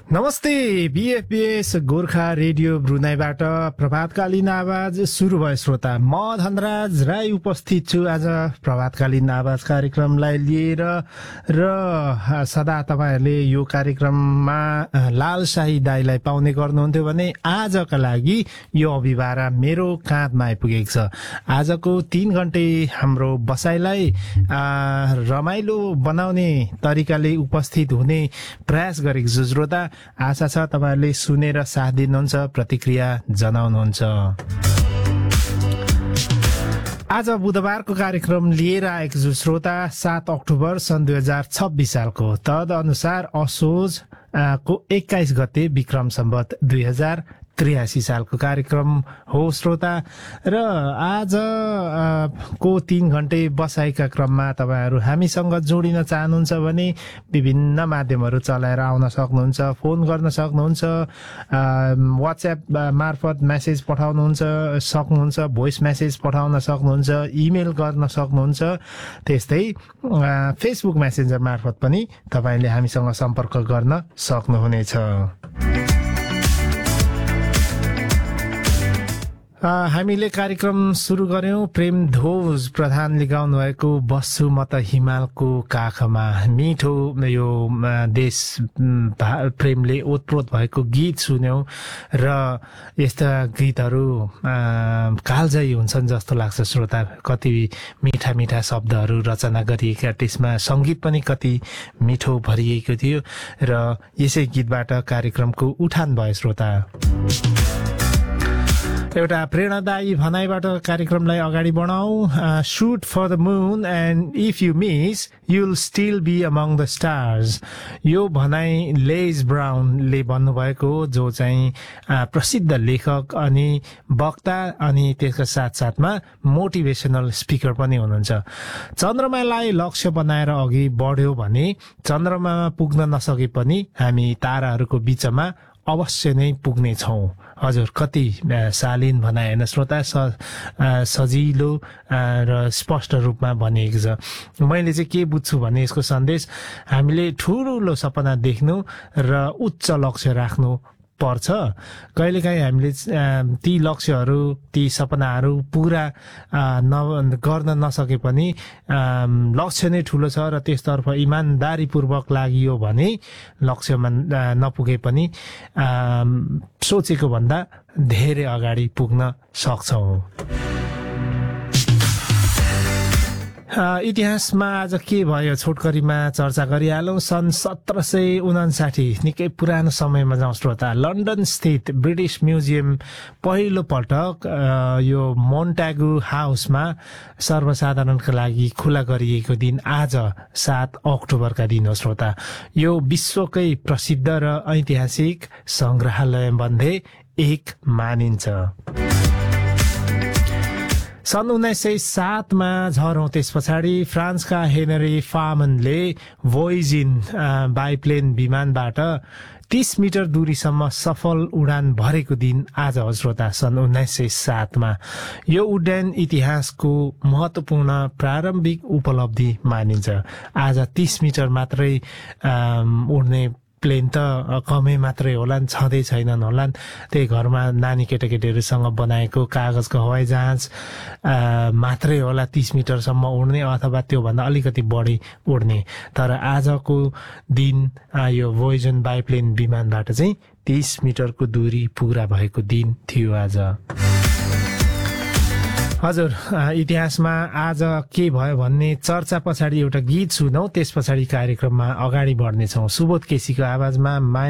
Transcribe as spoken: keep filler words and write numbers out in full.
नमस्ते बीएफबीएस गोर्खा रेडियो ब्रुनाईबाट प्रभातकालीन आवाज सुरु भयो श्रोता। म धनराज राई उपस्थित छु आज प्रभातकालीन आवाज कार्यक्रमलाई लिएर र सदा तपाईहरुले यो कार्यक्रममा लाल शाही दाइलाई पाउने गर्नुहुन्थ्यो भने आजका लागि यो अभिभारा मेरो काँधमा आइपुगेको छ। आजको तीन घण्टे हाम्रो बसाइलाई रमाइलो बनाउने तरिकाले उपस्थित हुने प्रयास गरेको छु श्रोता। आशा छ तपाईहरुले सुनेर साथ दिनुहुन्छ, प्रतिक्रिया जनाउनुहुन्छ। आज बुधबारको कार्यक्रम लिएर आएको छु श्रोता। सात अक्टोबर सन् दुई हजार छब्बीस सालको तद अनुसार असोज को एक्काइस गते विक्रम सम्वत दुई हजार त्रियासी सालको कार्यक्रम हो श्रोता। र आज को तीन घण्टे बसाइका क्रममा तपाईहरु हामीसँग जोडिन चाहनुहुन्छ भने विभिन्न माध्यमहरु चलाएर आउन सक्नुहुन्छ, फोन गर्न सक्नुहुन्छ, व्हाट्सएप मार्फत मेसेज पठाउनुहुन्छ सक्नुहुन्छ, भोइस मेसेज पठाउन सक्नुहुन्छ, इमेल गर्न सक्नुहुन्छ, त्यस्तै फेसबुक मेसेन्जर मार्फत पनि तपाईले हामीसँग सम्पर्क गर्न सक्नुहुनेछ। हामीले कार्यक्रम सुरु गर्यौं प्रेम ध्वज प्रधानले गाउनु भएको बस्छु म त हिमालको काखमा। मिठो यो देश प्रेमले ओतप्रोत भएको गीत सुन्यौं र यस्ता गीतहरू कालजयी हुन्छन् जस्तो लाग्छ श्रोता। कति मिठा मिठा शब्दहरू रचना गरिएका, त्यसमा संगीत पनि कति मिठो भरिएको थियो र यसै गीतबाट कार्यक्रमको उठान भयो श्रोता। एउटा प्रेरणादायी भनाइबाट कार्यक्रमलाई अगाडि बढाउँ। Shoot for the moon and if you miss you'll still be among the stars. यो भनाइ लेज ब्राउनले भन्नुभएको, जो चाहिँ प्रसिद्ध लेखक अनि वक्ता अनि त्यसका साथसाथमा मोटिभेसनल स्पिकर पनि हुनुहुन्छ। चन्द्रमालाई लक्ष्य बनाएर अघि बढ्यो भने चन्द्रमामा पुग्न नसके पनि हामी ताराहरूको बीचमा अवश्य नै पुग्ने छौं। हजुर, कति शालीन भनाइ हैन श्रोता, सजिलो र स्पष्ट रूपमा भनिएको छ। मैले चाहिँ के बुझ्छु भने यसको सन्देश हामीले ठूलो सपना देख्नु र उच्च लक्ष्य राख्नु पर्छ। कहिलेकाहीँ हामीले ती लक्ष्यहरू ती सपनाहरू पुरा गर्न नसके पनि लक्ष्य नै ठूलो छ र त्यसतर्फ इमानदारीपूर्वक लागियो भने लक्ष्यमा नपुगे पनि सोचेको भन्दा धेरै अगाडि पुग्न सक्छौं। इतिहासमा आज के भयो छोटकरीमा चर्चा गरिहालौं। सन् सत्र सय उनासाठी निकै पुरानो समयमा जाउँ श्रोता। लन्डन स्थित ब्रिटिश म्युजियम पहिलो पटक यो मोन्टागु हाउसमा सर्वसाधारणका लागि खुला गरिएको दिन आज सात अक्टोबरका दिन हो श्रोता। यो विश्वकै प्रसिद्ध र ऐतिहासिक संग्रहालय मध्ये एक मानिन्छ। सन् उन्नाइस सय सातमा झरौं त्यस पछाडि फ्रान्सका हेनरी फार्मनले भोइजिन बाइप्लेन विमानबाट तीस मिटर दूरीसम्म सफल उडान भरेको दिन आज हो श्रोता। सन् उन्नाइस सय सातमा यो उड्डयन इतिहासको महत्वपूर्ण प्रारम्भिक उपलब्धि मानिन्छ। आज तीस मिटर मात्रै उड्ने प्लेन त कमै मात्रै होलान्, छँदै छैनन् होलान्। त्यही घरमा नानी केटाकेटीहरूसँग बनाएको कागजको हवाई जहाज मात्रै होला तीस मिटरसम्म उड्ने, अथवा त्योभन्दा अलिकति बढी उड्ने। तर आजको दिन यो भोइजन बाइप्लेन विमानबाट चाहिँ तीस मिटरको दूरी पुरा भएको दिन थियो आज। हजुर, इतिहासमा आज के भयो भन्ने चर्चा पछाडि एउटा गीत सुनौ, त्यस पछाडि कार्यक्रममा अगाडि बढ्नेछौँ। सुबोध केसीको आवाजमा माया